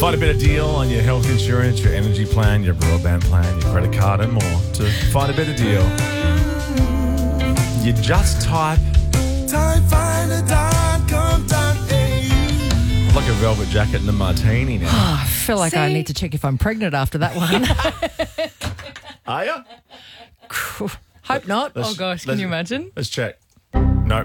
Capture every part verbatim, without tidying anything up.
Find a better deal on your health insurance, your energy plan, your broadband plan, your credit card and more. To find a better deal, you just type time finder dot com dot a u. Like a velvet jacket and a martini now. Oh, I feel like See? I need to check if I'm pregnant after that one. Are you? Hope not. Let's- Oh, gosh, can let's- you imagine? Let's check. No.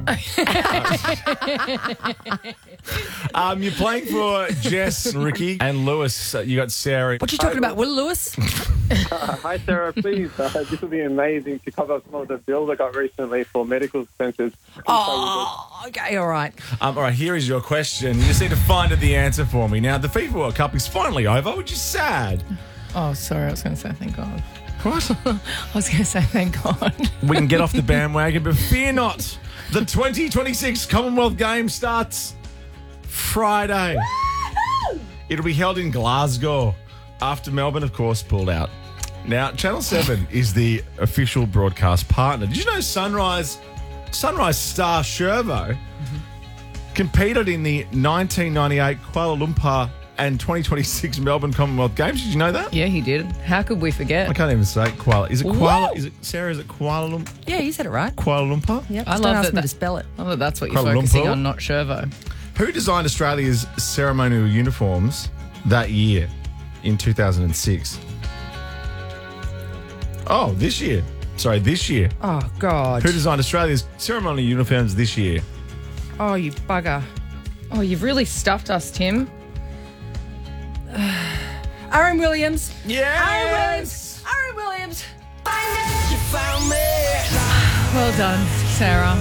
um, you're playing for Jess, Ricky, and Lewis. Uh, you got Sarah. What you talking about, Will Lewis? Uh, hi, Sarah. Please, uh, this would be amazing to cover some of the bills I got recently for medical expenses. Oh, okay, all right. Um, all right, here is your question. You just need to find out the answer for me. Now, the FIFA World Cup is finally over, which is sad. Oh, sorry, I was going to say thank God. What? I was going to say thank God. We can get off the bandwagon, but fear not. The twenty twenty-six Commonwealth Games starts Friday. It'll be held in Glasgow after Melbourne, of course, pulled out. Now, Channel seven is the official broadcast partner. Did you know Sunrise Sunrise star Shervo mm-hmm. competed in the nineteen ninety-eight Kuala Lumpur and twenty twenty-six Melbourne Commonwealth Games? Did you know that? Yeah, he did. How could we forget? I can't even say Kuala. Is it Kuala? Whoa. Is it Sarah? Is it Kuala Lumpur? Yeah, you said it right. Kuala Lumpur? Yep. I just love don't ask that me that- to spell it. Oh, that's what you're Kuala focusing Lumpur? on, not Shervo. Who designed Australia's ceremonial uniforms that year in two thousand six? Oh, this year. Sorry, this year. Oh, God. Who designed Australia's ceremonial uniforms this year? Oh, you bugger. Oh, you've really stuffed us, Tim. Aaron Williams. Yes! Aaron Williams. Aaron Williams. Well done, Sarah.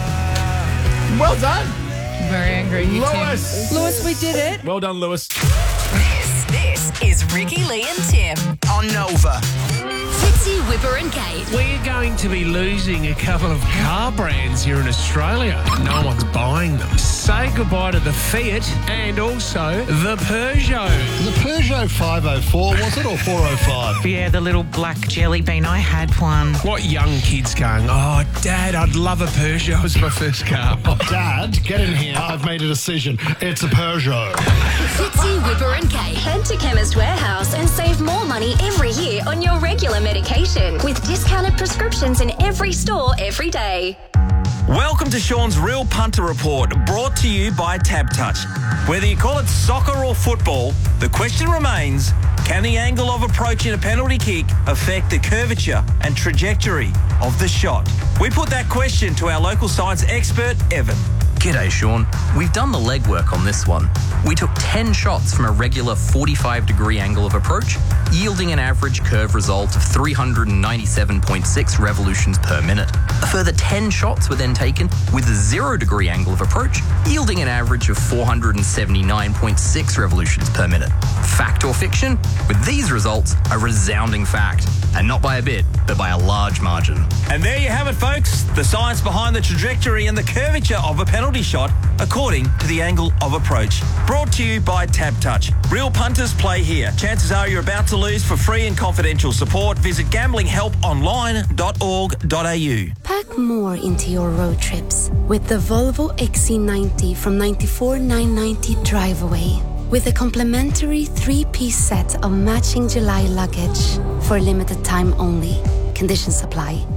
Well done, I'm very angry at you, Lewis. Lewis, we did it. Well done, Lewis. This, this is Ricky, Lee and Tim. On Nova. Fitzy, Whipper and Kate. We're going to be losing a couple of car brands here in Australia. No one's buying them. Say goodbye to the Fiat and also the Peugeot. The Peugeot five oh four, was it, or four oh five? Yeah, the little black jelly bean. I had one. What young kids going, oh, Dad, I'd love a Peugeot as my first car. Dad, get in here. I've made a decision. It's a Peugeot. Fitzy, Whipper and Kate. Head to Chemist Warehouse and save more money every year on your regular medication with discounted prescriptions in every store every day. Welcome to Sean's Real Punter Report, brought to you by Tab Touch. Whether you call it soccer or football, the question remains, can the angle of approach in a penalty kick affect the curvature and trajectory of the shot? We put that question to our local science expert, Evan. G'day, Sean. We've done the legwork on this one. We took ten shots from a regular forty-five degree angle of approach, yielding an average curve result of three hundred ninety-seven point six revolutions per minute. A further ten shots were then taken with a zero degree angle of approach, yielding an average of four hundred seventy-nine point six revolutions per minute. Fact or fiction? With these results, a resounding fact. And not by a bit, but by a large margin. And there you have it, folks. The science behind the trajectory and the curvature of a penalty shot according to the angle of approach. Brought to you by Tab Touch. Real punters play here. Chances are you're about to lose. For free and confidential support, visit gambling help online dot org dot a u. Pack more into your road trips with the Volvo X C ninety from ninety-four thousand nine hundred ninety Drive Away. With a complimentary three-piece set of matching July luggage for limited time only. Conditions apply.